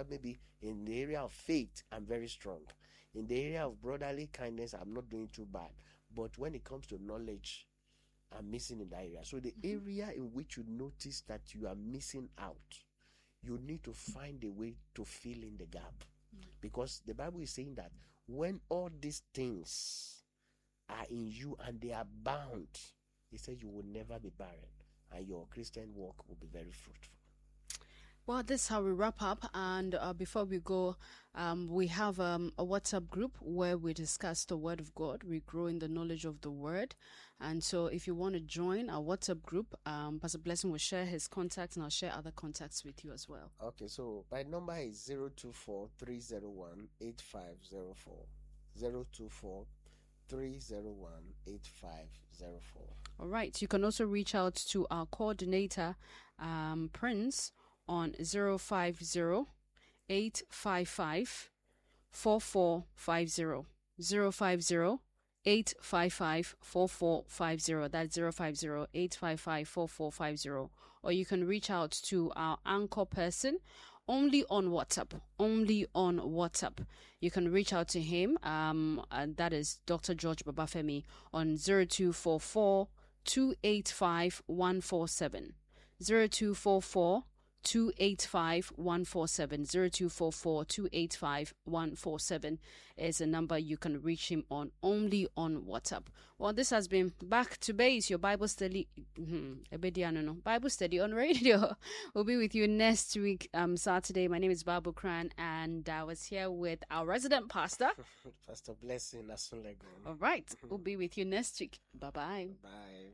maybe in the area of faith, I'm very strong. In the area of brotherly kindness, I'm not doing too bad. But when it comes to knowledge, I'm missing in that area. So the area in which you notice that you are missing out, you need to find a way to fill in the gap. Because the Bible is saying that when all these things are in you and they are bound, he says you will never be barren and your Christian walk will be very fruitful. Well, this is how we wrap up. And before we go, we have a WhatsApp group where we discuss the Word of God. We grow in the knowledge of the Word. And so if you want to join our WhatsApp group, Pastor Blessing will share his contacts and I'll share other contacts with you as well. Okay, so my number is 024-301-8504. 024-301-8504. All right. You can also reach out to our coordinator, Prince, on 050-855-4450. 050-855-4450. That's 050-855-4450. Or you can reach out to our anchor person only on WhatsApp. You can reach out to him, and that is Dr. George Babafemi on 0244-285-147. 0244-285-147. 0244-285-147 is a number you can reach him on only on WhatsApp. Well, this has been Back to Base, your Bible study Bible study on radio. We'll be with you next week, Saturday. My name is Babu Kran, and I was here with our resident pastor, Pastor Blessing Asunlego. All right, we'll be with you next week. Bye-bye. Bye.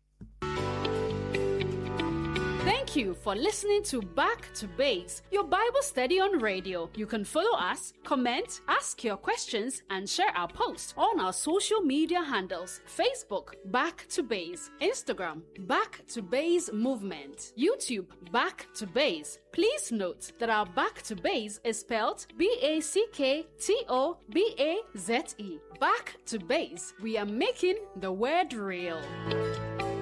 Thank you for listening to Back to Base, your Bible study on radio. You can follow us, comment, ask your questions, and share our posts on our social media handles. Facebook, Back to Base. Instagram, Back to Base Movement. YouTube, Back to Base. Please note that our Back to Base is spelled BACKTOBAZE. Back to Base. We are making the word real.